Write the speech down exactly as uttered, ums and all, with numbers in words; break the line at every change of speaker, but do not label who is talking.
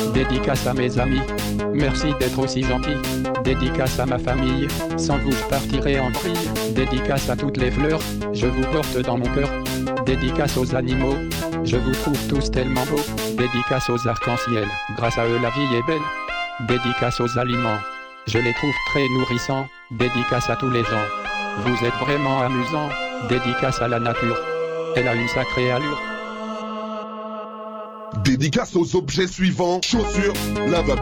Dédicace à mes amis. Merci d'être aussi gentil. Dédicace à ma famille. Sans vous je partirai en vrille. Dédicace à toutes les fleurs. Je vous porte dans mon cœur. Dédicace aux animaux. Je vous trouve tous tellement beaux. Dédicace aux arcs-en-ciel. Grâce à eux la vie est belle. Dédicace aux aliments. Je les trouve très nourrissants. Dédicace à tous les gens. Vous êtes vraiment amusants. Dédicace à la nature. Elle a une sacrée allure.
Dédicace aux objets suivants. Chaussures, lavables.